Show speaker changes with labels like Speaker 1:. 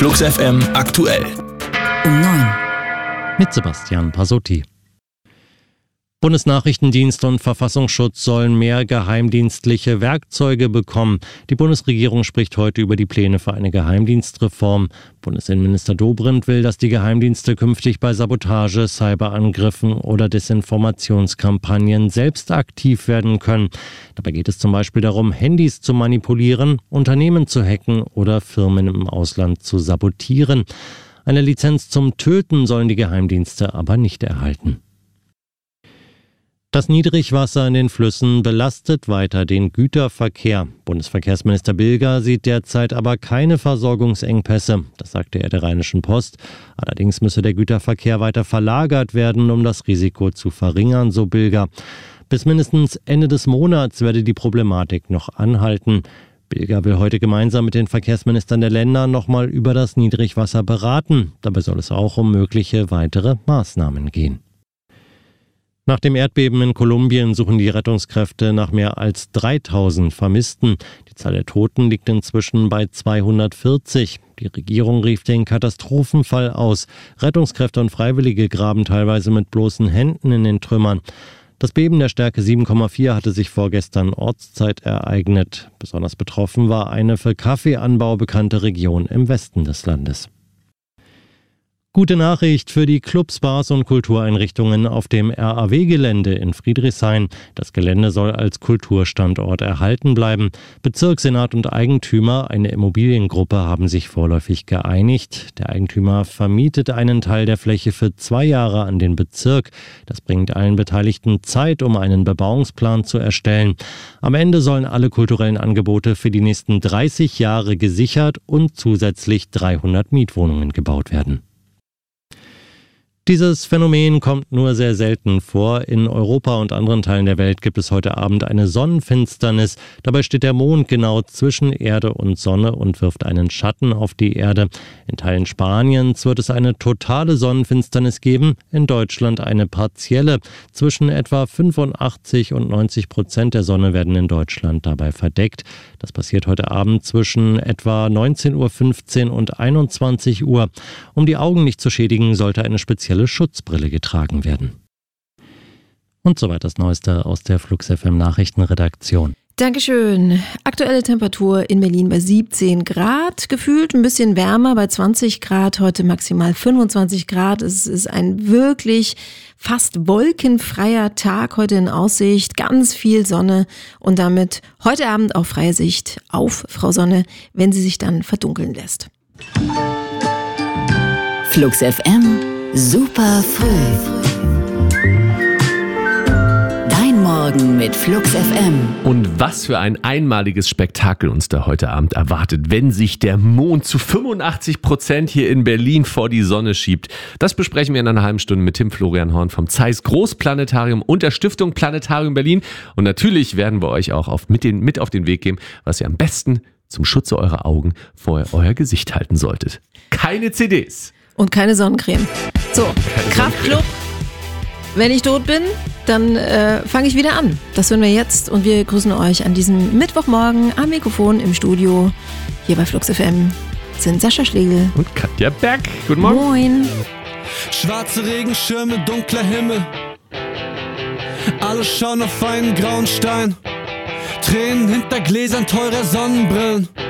Speaker 1: Flux FM aktuell.
Speaker 2: Um 9.
Speaker 3: Mit Sebastian Pasotti. Bundesnachrichtendienst und Verfassungsschutz sollen mehr geheimdienstliche Werkzeuge bekommen. Die Bundesregierung spricht heute über die Pläne für eine Geheimdienstreform. Bundesinnenminister Dobrindt will, dass die Geheimdienste künftig bei Sabotage, Cyberangriffen oder Desinformationskampagnen selbst aktiv werden können. Dabei geht es zum Beispiel darum, Handys zu manipulieren, Unternehmen zu hacken oder Firmen im Ausland zu sabotieren. Eine Lizenz zum Töten sollen die Geheimdienste aber nicht erhalten. Das Niedrigwasser in den Flüssen belastet weiter den Güterverkehr. Bundesverkehrsminister Bilger sieht derzeit aber keine Versorgungsengpässe. Das sagte er der Rheinischen Post. Allerdings müsse der Güterverkehr weiter verlagert werden, um das Risiko zu verringern, so Bilger. Bis mindestens Ende des Monats werde die Problematik noch anhalten. Bilger will heute gemeinsam mit den Verkehrsministern der Länder nochmal über das Niedrigwasser beraten. Dabei soll es auch um mögliche weitere Maßnahmen gehen. Nach dem Erdbeben in Kolumbien suchen die Rettungskräfte nach mehr als 3000 Vermissten. Die Zahl der Toten liegt inzwischen bei 240. Die Regierung rief den Katastrophenfall aus. Rettungskräfte und Freiwillige graben teilweise mit bloßen Händen in den Trümmern. Das Beben der Stärke 7,4 hatte sich vorgestern Ortszeit ereignet. Besonders betroffen war eine für Kaffeeanbau bekannte Region im Westen des Landes. Gute Nachricht für die Clubs, Bars und Kultureinrichtungen auf dem RAW-Gelände in Friedrichshain. Das Gelände soll als Kulturstandort erhalten bleiben. Bezirkssenat und Eigentümer, eine Immobiliengruppe, haben sich vorläufig geeinigt. Der Eigentümer vermietet einen Teil der Fläche für 2 Jahre an den Bezirk. Das bringt allen Beteiligten Zeit, um einen Bebauungsplan zu erstellen. Am Ende sollen alle kulturellen Angebote für die nächsten 30 Jahre gesichert und zusätzlich 300 Mietwohnungen gebaut werden. Dieses Phänomen kommt nur sehr selten vor. In Europa und anderen Teilen der Welt gibt es heute Abend eine Sonnenfinsternis. Dabei steht der Mond genau zwischen Erde und Sonne und wirft einen Schatten auf die Erde. In Teilen Spaniens wird es eine totale Sonnenfinsternis geben, in Deutschland eine partielle. Zwischen etwa 85 und 90% der Sonne werden in Deutschland dabei verdeckt. Das passiert heute Abend zwischen etwa 19.15 Uhr und 21 Uhr. Um die Augen nicht zu schädigen, sollte eine spezielle Schutzbrille getragen werden. Und soweit das Neueste aus der Flux FM Nachrichtenredaktion.
Speaker 2: Dankeschön. Aktuelle Temperatur in Berlin bei 17 Grad. Gefühlt ein bisschen wärmer bei 20 Grad. Heute maximal 25 Grad. Es ist ein wirklich fast wolkenfreier Tag heute in Aussicht. Ganz viel Sonne und damit heute Abend auch freie Sicht auf Frau Sonne, wenn sie sich dann verdunkeln lässt.
Speaker 4: Flux FM. Super früh. Dein Morgen mit Flux FM.
Speaker 5: Und was für ein einmaliges Spektakel uns da heute Abend erwartet, wenn sich der Mond zu 85% hier in Berlin vor die Sonne schiebt. Das besprechen wir in einer halben Stunde mit Tim Florian Horn vom Zeiss Großplanetarium und der Stiftung Planetarium Berlin. Und natürlich werden wir euch auch mit auf den Weg geben, was ihr am besten zum Schutze eurer Augen vor euer Gesicht halten solltet. Keine CDs.
Speaker 2: Und keine Sonnencreme. So, Kraftclub. Wenn ich tot bin, dann fange ich wieder an. Das hören wir jetzt und wir grüßen euch an diesem Mittwochmorgen am Mikrofon im Studio. Hier bei Flux FM sind Sascha Schlegel
Speaker 5: und Katja Berg. Guten Morgen.
Speaker 2: Moin.
Speaker 6: Schwarze Regenschirme, dunkler Himmel. Alle schauen auf einen grauen Stein. Tränen hinter Gläsern teurer Sonnenbrillen.